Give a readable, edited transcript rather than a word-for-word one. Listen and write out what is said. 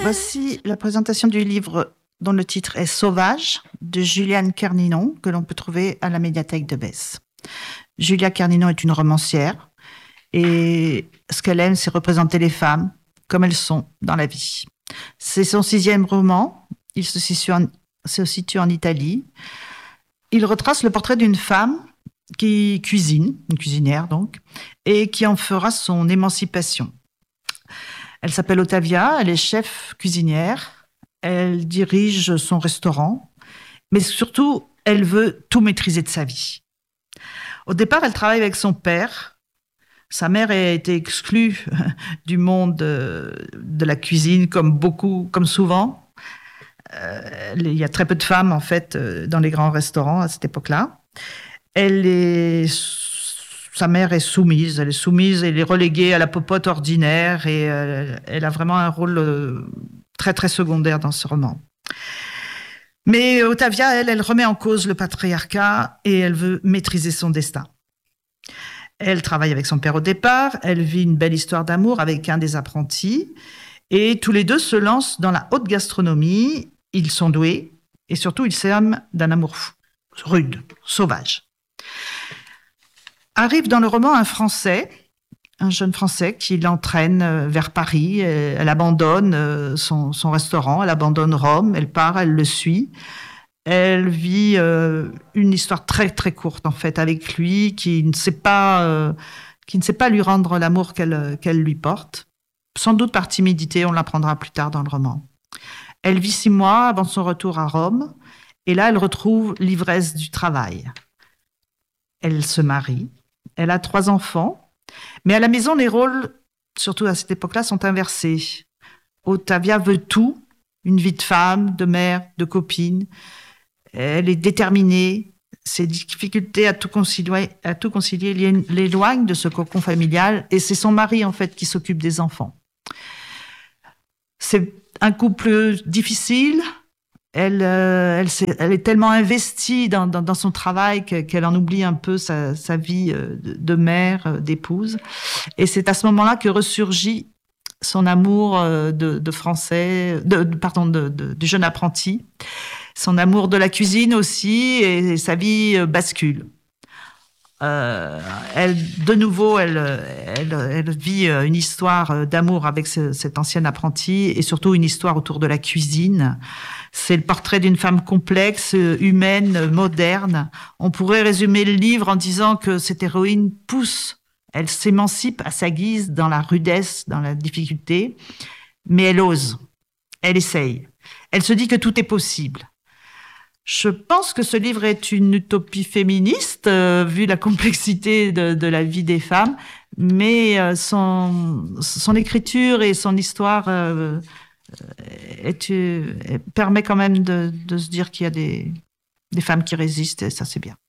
Voici la présentation du livre dont le titre est Sauvage, de Juliane Kerninon, que l'on peut trouver à la médiathèque de Besse. Julia Kerninon est une romancière et ce qu'elle aime, c'est représenter les femmes comme elles sont dans la vie. C'est son 6e roman, il se situe en Italie. Il retrace le portrait d'une femme qui cuisine, une cuisinière donc, et qui en fera son émancipation. Elle s'appelle Ottavia, elle est chef cuisinière, elle dirige son restaurant, mais surtout, elle veut tout maîtriser de sa vie. Au départ, elle travaille avec son père. Sa mère a été exclue du monde de la cuisine, comme souvent. Il y a très peu de femmes, en fait, dans les grands restaurants à cette époque-là. Sa mère est soumise, elle est reléguée à la popote ordinaire et elle a vraiment un rôle très, très secondaire dans ce roman. Mais Ottavia, elle remet en cause le patriarcat et elle veut maîtriser son destin. Elle travaille avec son père au départ, elle vit une belle histoire d'amour avec un des apprentis et tous les deux se lancent dans la haute gastronomie. Ils sont doués et surtout ils s'aiment d'un amour fou, rude, sauvage. Arrive dans le roman un jeune Français qui l'entraîne vers Paris. Elle abandonne son restaurant, elle abandonne Rome, elle part, elle le suit. Elle vit une histoire très très courte en fait avec lui, qui ne sait pas lui rendre l'amour qu'elle lui porte. Sans doute par timidité, on l'apprendra plus tard dans le roman. Elle vit 6 mois avant son retour à Rome, et là elle retrouve l'ivresse du travail. Elle se marie, elle a 3 enfants. Mais à la maison, les rôles, surtout à cette époque-là, sont inversés. Ottavia veut tout, une vie de femme, de mère, de copine. Elle est déterminée. Ses difficultés à tout concilier l'éloignent de ce cocon familial. Et c'est son mari, en fait, qui s'occupe des enfants. C'est un couple difficile. Elle est tellement investie dans son travail qu'elle en oublie un peu sa vie de mère, d'épouse. Et c'est à ce moment-là que ressurgit son amour du jeune apprenti, son amour de la cuisine aussi, et sa vie bascule. Elle vit une histoire d'amour avec cet ancien apprenti et surtout une histoire autour de la cuisine. C'est le portrait d'une femme complexe, humaine, moderne. On pourrait résumer le livre en disant que cette héroïne elle s'émancipe à sa guise dans la rudesse, dans la difficulté, mais elle ose, elle essaye. Elle se dit que tout est possible. Je pense que ce livre est une utopie féministe, vu la complexité de la vie des femmes, mais son écriture et son histoire permet quand même de se dire qu'il y a des femmes qui résistent, et ça c'est bien.